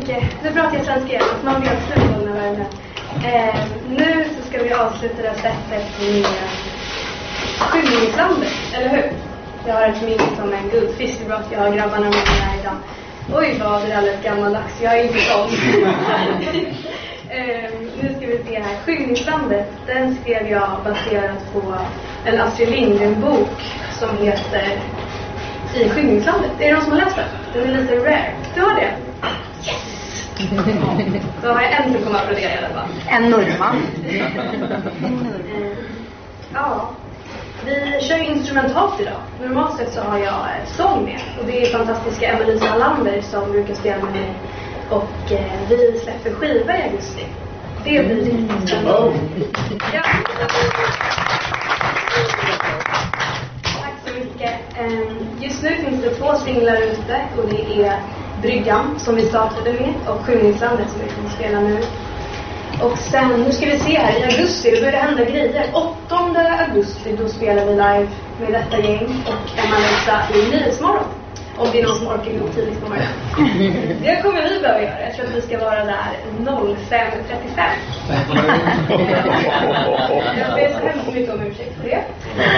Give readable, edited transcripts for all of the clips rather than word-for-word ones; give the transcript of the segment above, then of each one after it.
mycket. Det är bra att jag svenska igen, att man vet slutet med världen. Nu så ska vi avsluta det här sättet med Skymningslandet, eller hur? Jag har ett minne som en guldfisk. Det är bra att jag har grabbarna med mig här idag. Oj, vad det är alldeles gammaldags. Jag är inte sån. Nu ska vi se här. Skymningslandet, den skrev jag baserat på en Astrid Lindgren-bok som heter I Skymningslandet. Är det någon som har läst den? Den är lite rare. Du har det? Yes! Då har jag en som kommer att applådera i alla fall. En norrman. Ja. Vi kör ju instrumentalt idag. Normalt sett så har jag sång med. Och det är fantastiska Emma-Lisa Lander som brukar spela med mig. Och vi släpper skiva i augusti. Det blir riktigt spännande. Ja. Tack så mycket. Just nu finns det 2 singlar ute. Och det är Bryggan som vi startade med. Och Skymningslandet som vi kommer spela nu. Och sen, nu ska vi se här, i augusti, då börjar det hända grejer. 8 augusti, då spelar vi live med detta gäng och Emma-Lisa i Nyhetsmorgon. Om det är någon som orkar gå tidigt på morgonen. Det kommer vi behöva göra. Jag tror att vi ska vara där 05:35. Jag ber så hemskt mycket om ursäkt för det.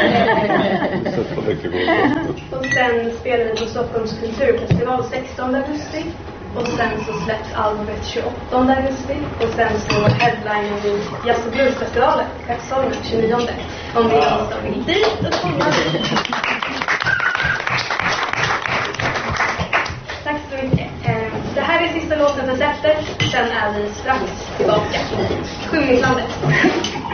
Och sen spelar vi på Stockholms kulturfestival 16 augusti. Och sen så släpps albumet 28 augusti. Och sen så headliner vi Jazz- och bluesfestivalen Kaxholmen 29. Om det är någon som vill dit och komma dit. Tack så mycket. Det här är sista låten för sättet. Sen är vi strax tillbaka. Skymningslandet.